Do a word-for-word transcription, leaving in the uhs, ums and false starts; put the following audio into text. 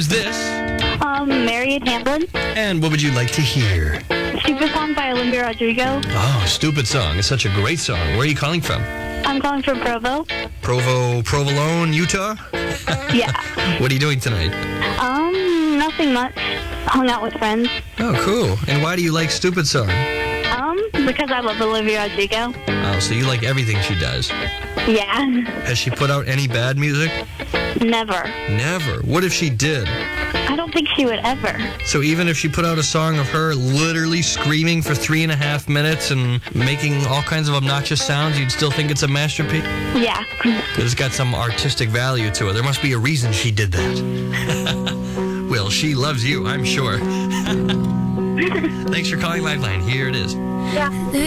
Who's this? Um, Marion Hamlin. And what would you like to hear? Super Song by Olivia Rodrigo. Oh, Stupid Song. It's such a great song. Where are you calling from? I'm calling from Provo. Provo, Provolone, Utah? Yeah. What are you doing tonight? Um, nothing much. Hung out with friends. Oh, cool. And why do you like Stupid Song? Um, because I love Olivia Rodrigo. Oh, so you like everything she does. Yeah. Has she put out any bad music? Never. Never. What if she did? I don't think she would ever. So even if she put out a song of her literally screaming for three and a half minutes and making all kinds of obnoxious sounds, you'd still think it's a masterpiece? Yeah. It's got some artistic value to it. There must be a reason she did that. Well, she loves you, I'm sure. Thanks for calling Lifeline. Here it is. Yeah.